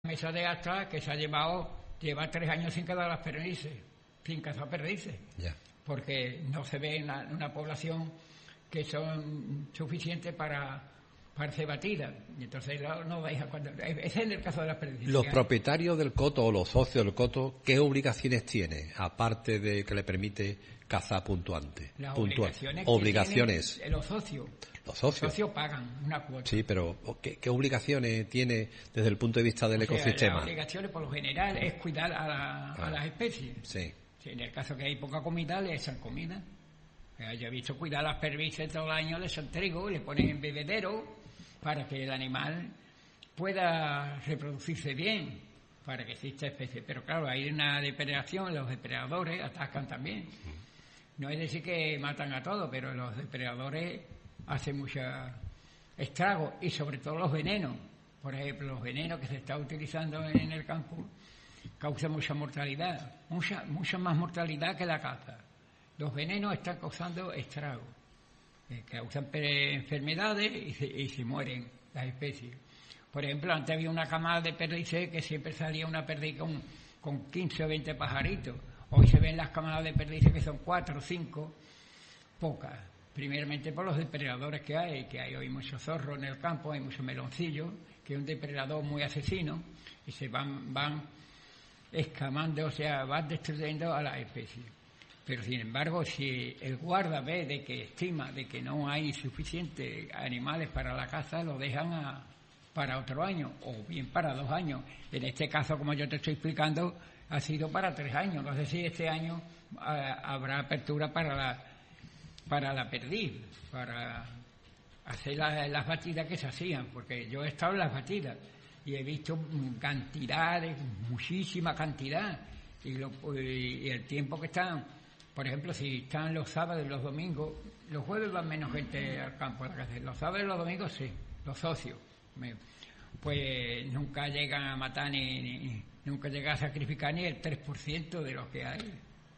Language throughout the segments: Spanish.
Esa de acta que lleva 3 años sin cazar las perdices, sin cazar perdices, porque no se ve en una población que son suficientes para ser batidas, y entonces no deja cuando. Ese es el caso de las perdices. Los propietarios del coto o los socios del coto, ¿qué obligaciones tiene, aparte de que le permite cazar puntuante? Las obligaciones que los socios. Los socios pagan una cuota. Sí, pero ¿qué obligaciones tiene desde el punto de vista del ecosistema? Las obligaciones, por lo general, es cuidar a las especies. Sí. En el caso que hay poca comida, le echan comida. Yo he visto cuidar a las perdices todo el año, le echan trigo, le ponen en bebedero para que el animal pueda reproducirse bien, para que exista especie. Pero claro, hay una depredación, los depredadores atacan también. No es decir que matan a todos, pero los depredadores hacen mucho estrago, y sobre todo los venenos. Por ejemplo, los venenos que se están utilizando en el campo causan mucha mortalidad, mucha más mortalidad que la caza. Los venenos están causando estrago, causan enfermedades y se mueren las especies. Por ejemplo, antes había una camada de perdices que siempre salía una perdiz con 15 o 20 pajaritos. Hoy se ven las camadas de perdices que son 4 o 5, pocas. Primeramente por los depredadores que hay hoy muchos zorros en el campo, hay muchos meloncillos, que es un depredador muy asesino, y se van escamando, o sea, van destruyendo a las especies. Pero sin embargo, si el guarda ve de que estima de que no hay suficientes animales para la caza, lo dejan para otro año, o bien para 2 años. En este caso, como yo te estoy explicando, ha sido para 3 años. No sé si este año habrá apertura para la perdiz, para hacer las batidas que se hacían, porque yo he estado en las batidas y he visto cantidades, muchísima cantidad, y el tiempo que están, por ejemplo, si están los sábados y los domingos, los jueves van menos gente al campo a la caza, los sábados y los domingos sí, los socios, pues nunca llegan a matar ni nunca llegan a sacrificar ni el 3% de los que hay.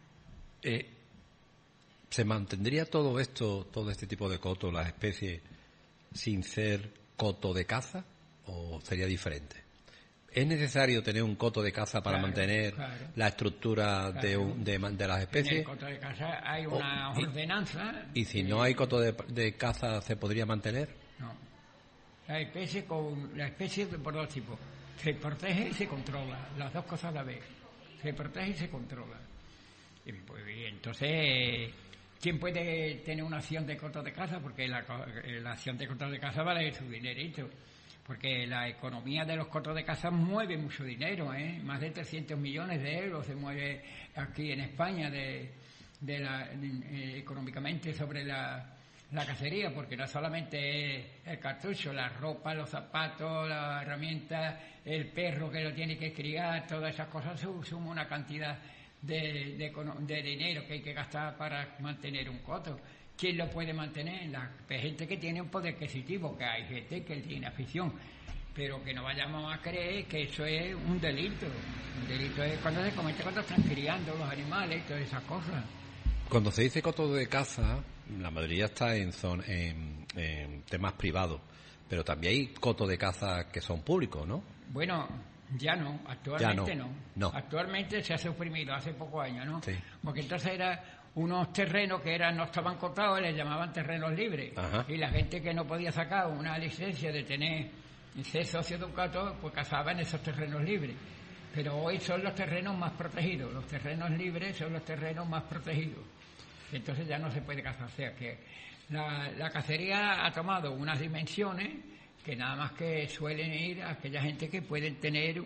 ¿Se mantendría todo este tipo de coto, las especies, sin ser coto de caza, o sería diferente? ¿Es necesario tener un coto de caza para mantener la estructura de las especies? En el coto de caza hay una ordenanza. ¿Y si no hay coto de caza, se podría mantener? No. La especie por 2 tipos. Se protege y se controla. Las 2 cosas a la vez. Se protege y se controla. Y pues, entonces, ¿quién puede tener una acción de coto de caza? Porque la acción de coto de caza vale su dinerito. Porque la economía de los cotos de caza mueve mucho dinero, más de 300 millones de euros se mueve aquí en España económicamente sobre la cacería, porque no solamente es el cartucho, la ropa, los zapatos, las herramientas, el perro que lo tiene que criar, todas esas cosas suma una cantidad de dinero que hay que gastar para mantener un coto. ¿Quién lo puede mantener? La gente que tiene un poder adquisitivo, que hay gente que tiene afición, pero que no vayamos a creer que eso es un delito. Un delito es cuando se comete cuando están criando los animales, todas esas cosas. Cuando se dice coto de caza, la mayoría está en temas privados, pero también hay cotos de caza que son públicos, ¿no? Bueno, ya no, actualmente no. Actualmente se ha suprimido hace pocos años, ¿no? Sí. Porque entonces unos terrenos que no estaban cortados, les llamaban terrenos libres. Ajá. Y la gente que no podía sacar una licencia de ser socio de un coto, pues cazaba en esos terrenos libres. Pero hoy son los terrenos más protegidos. Los terrenos libres son los terrenos más protegidos. Entonces ya no se puede cazar. O sea que la cacería ha tomado unas dimensiones que nada más que suelen ir a aquella gente que pueden tener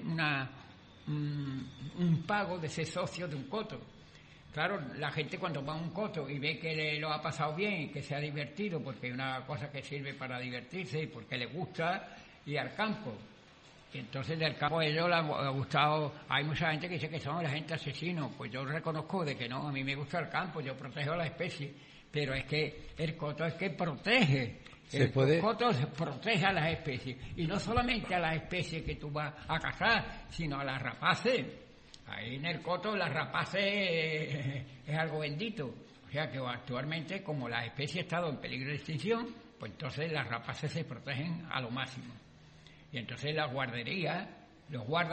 un pago de ser socio de un coto. Claro, la gente cuando va a un coto y ve que lo ha pasado bien y que se ha divertido, porque es una cosa que sirve para divertirse y porque le gusta ir al campo. Y entonces del campo a ellos les ha gustado. Hay mucha gente que dice que son la gente asesinos. Pues yo reconozco de que no, a mí me gusta el campo, yo protejo a la especie. Pero es que el coto es que protege. El coto protege a las especies. Y no solamente a las especies que tú vas a cazar, sino a las rapaces. Ahí en el coto las rapaces es algo bendito. O sea que actualmente, como la especie ha estado en peligro de extinción, pues entonces las rapaces se protegen a lo máximo. Y entonces las guarderías, los guardas